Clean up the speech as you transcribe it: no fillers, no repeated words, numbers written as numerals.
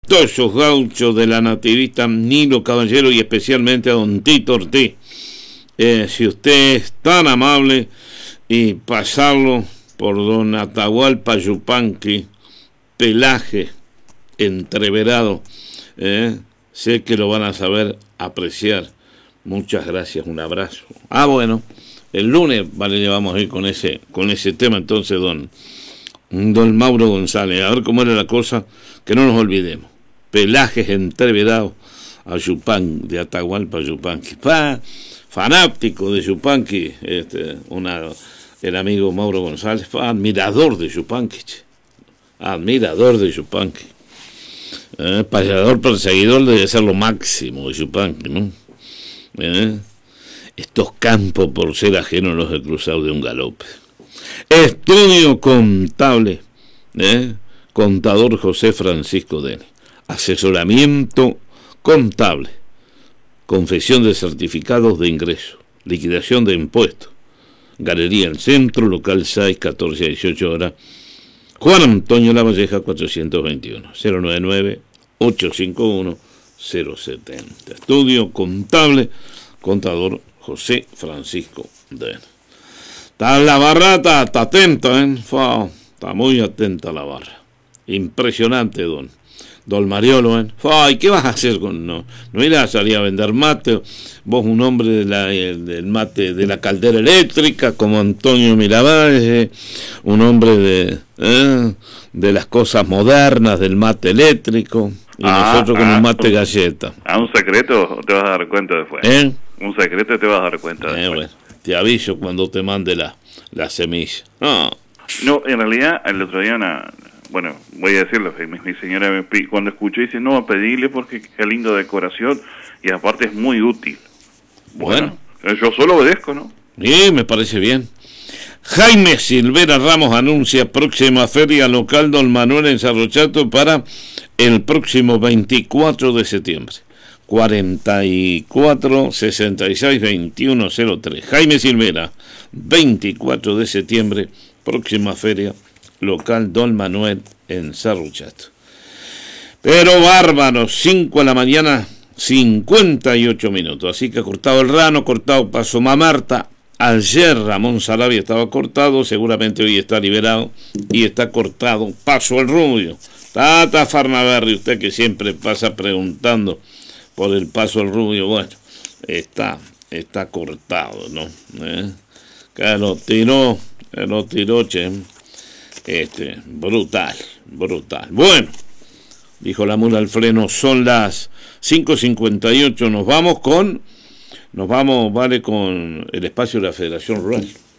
todos esos gauchos de la Nativista, Nilo Caballero y especialmente a don Tito Ortiz. Si usted es tan amable y pasarlo por don Atahualpa Yupanqui, pelaje entreverado, sé que lo van a saber apreciar. Muchas gracias, un abrazo. Bueno, el lunes le vamos a ir con ese tema entonces, don Mauro González, a ver cómo era la cosa, que no nos olvidemos. Pelajes entreverados a Yupanqui, de Atahualpa Yupanqui. Fanático de Yupanqui, el amigo Mauro González, admirador de Yupanqui, admirador de Yupanqui. Payador perseguidor debe ser lo máximo de Yupanqui, ¿no? Estos campos por ser ajenos los he cruzado de un galope. Estudio contable, contador José Francisco Dene. Asesoramiento contable, confección de certificados de ingreso, liquidación de impuestos. Galería El Centro, local 6, 14 a 18 horas. Juan Antonio Lavalleja 421, 099-851-070. Estudio contable, contador José Francisco Dene. Está la barra, está atenta, está muy atenta la barra. Impresionante, don Mariolo, ¿y qué vas a hacer con no irás a salir a vender mate? Vos, un hombre del mate de la caldera eléctrica, como Antonio Mirabal, un hombre de las cosas modernas del mate eléctrico, y nosotros con un mate galleta. Un secreto te vas a dar cuenta después. Un secreto te vas a dar cuenta después. Bueno, te aviso cuando te mande la semilla. No, en realidad, el otro día bueno, voy a decirlo, mi señora cuando escuché dice, no, pedirle porque qué linda decoración y aparte es muy útil. Bueno, yo solo obedezco, ¿no? Sí, me parece bien. Jaime Silvera Ramos anuncia próxima feria local Don Manuel en Cerro Chato para el próximo 24 de septiembre. 44 66 21 03. Jaime Silvera, 24 de septiembre, próxima feria local Don Manuel en Cerro Chato. Pero bárbaro, 5 de la mañana, 58 minutos. Así que cortado el Rano, cortado Paso Mamarta. Ayer Ramón Sarabia estaba cortado, seguramente hoy está liberado y está cortado Paso el Rubio. Tata Farnaberry, usted que siempre pasa preguntando por el Paso el Rubio, bueno, está cortado, ¿no? Que lo tiró, che. Brutal. Bueno, dijo la mula al freno, son las 5:58, nos vamos con el espacio de la Federación Rural.